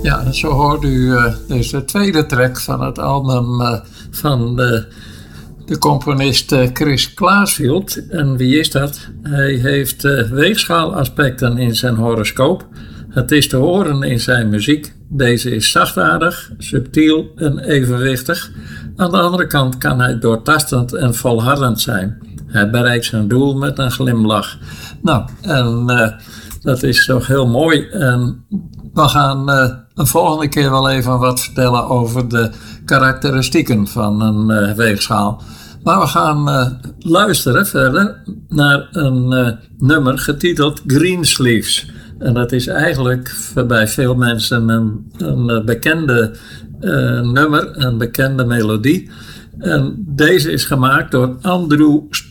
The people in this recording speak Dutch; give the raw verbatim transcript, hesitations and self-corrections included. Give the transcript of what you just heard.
Ja, zo hoort u uh, dus de tweede track van het album uh, van de, de componist uh, Chris Claesfield. En wie is dat? Hij heeft uh, weegschaalaspecten in zijn horoscoop. Het is te horen in zijn muziek. Deze is zachtaardig, subtiel en evenwichtig. Aan de andere kant kan hij doortastend en volhardend zijn. Hij bereikt zijn doel met een glimlach. Nou, en uh, dat is toch heel mooi. En we gaan uh, een volgende keer wel even wat vertellen over de karakteristieken van een uh, weegschaal. Maar we gaan uh, luisteren verder naar een uh, nummer getiteld Greensleeves. En dat is eigenlijk bij veel mensen een, een bekende uh, nummer, een bekende melodie. En deze is gemaakt door Andrew